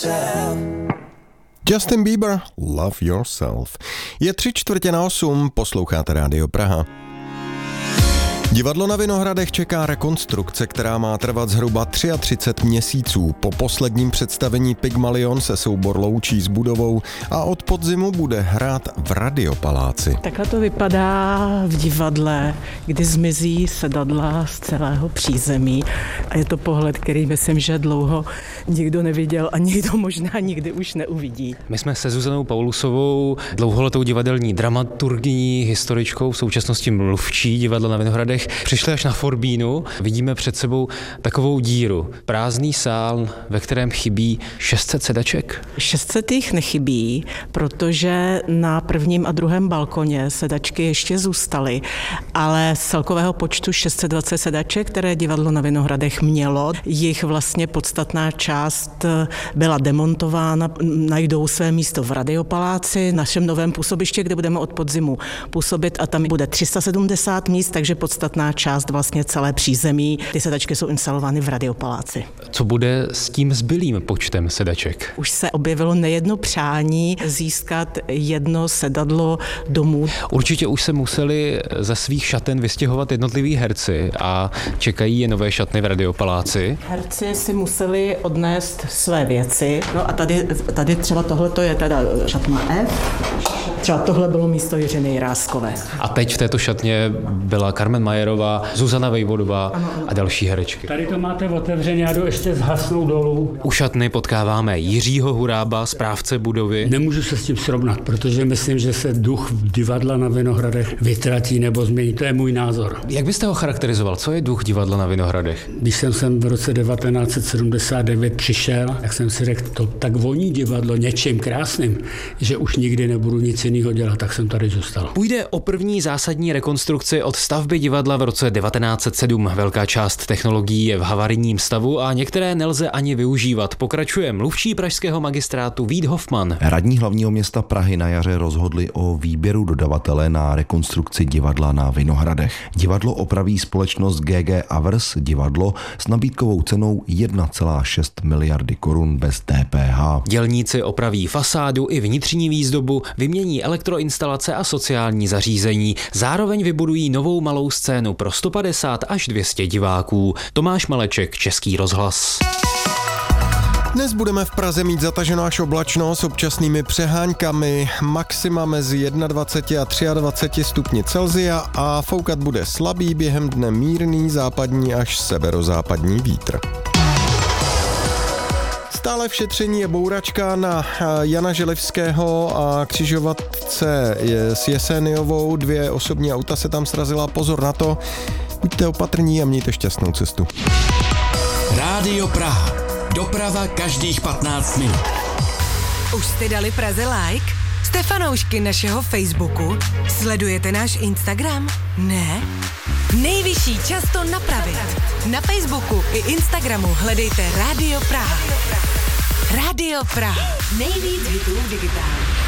Justin Bieber, Love Yourself. Je 7:45, posloucháte Rádio Praha. Divadlo na Vinohradech čeká rekonstrukce, která má trvat zhruba 33 měsíců. Po posledním představení Pygmalion se soubor loučí s budovou a od podzimu bude hrát v Radiopaláci. Takhle to vypadá v divadle, kdy zmizí sedadla z celého přízemí a je to pohled, který myslím, že dlouho nikdo neviděl a nikdo možná nikdy už neuvidí. My jsme se Zuzanou Paulusovou, dlouholetou divadelní dramaturgyní, historičkou, v současnosti mluvčí divadla na Vinohradech, přišli až na Forbínu. Vidíme před sebou takovou díru. Prázdný sál, ve kterém chybí 600 sedaček. 600 jich nechybí, protože na prvním a druhém balkoně sedačky ještě zůstaly, ale z celkového počtu 620 sedaček, které divadlo na Vinohradech mělo, jich vlastně podstatná část byla demontována, najdou své místo v Radiopaláci, našem novém působiště, kde budeme od podzimu působit a tam bude 370 míst, takže podstatná část vlastně celé přízemí. Ty sedačky jsou instalovány v Radiopaláci. Co bude s tím zbylým počtem sedaček? Už se objevilo nejedno přání získat jedno sedadlo domů. Určitě už se museli ze svých šaten vystěhovat jednotliví herci a čekají je nové šatny v Radiopaláci. Herci si museli odnést své věci. No a tady třeba tohleto je teda šatna F. Třeba tohle bylo místo Jiřiny Jiráskové. A teď v této šatně byla Carmen Majerová, Zuzana Vejvodová a další herečky. Tady to máte otevřeně, já jdu ještě zhasnout dolů. U šatny potkáváme Jiřího Hurába, správce budovy. Nemůžu se s tím srovnat, protože myslím, že se duch divadla na Vinohradech vytratí nebo změní. To je můj názor. Jak byste ho charakterizoval? Co je duch divadla na Vinohradech? Když jsem sem v roce 1979 přišel, tak jsem si řekl, to tak voní divadlo něčím krásným, že už nikdy nebudu nic jiného dělat, tak jsem tady zůstal. Půjde o první zásadní rekonstrukci od stavby divadla v roce 1907. Velká část technologií je v havarijním stavu a některé nelze ani využívat. Pokračuje mluvčí pražského magistrátu Vít Hofman. Radní hlavního města Prahy na jaře rozhodli o výběru dodavatele na rekonstrukci divadla na Vinohradech. Divadlo opraví společnost GG Avers divadlo s nabídkovou cenou 1,6 miliardy korun bez DPH. Dělníci opraví fasádu i vnitřní výzdobu, vymění elektroinstalace a sociální zařízení. Zároveň vybudují novou malou scénu pro 150 až 200 diváků. Tomáš Maleček, Český rozhlas. Dnes budeme v Praze mít zataženo až oblačno s občasnými přeháňkami, maxima mezi 21 a 23 stupni Celsia a foukat bude slabý, během dne mírný západní až severozápadní vítr. Stále v šetření je bouračka na Jana Želivského a křižovatce s Jeseniovou. 2 osobní auta se tam srazila, pozor na to. Buďte opatrní a mějte šťastnou cestu. Rádio Praha. Doprava každých 15 minut. Už jste dali Praze like? Jste fanoušky našeho Facebooku? Sledujete náš Instagram? Ne? Nejvyšší čas to napravit. Na Facebooku i Instagramu hledejte Rádio Praha. Rádio Praha. Nejvíc hitů digitálně.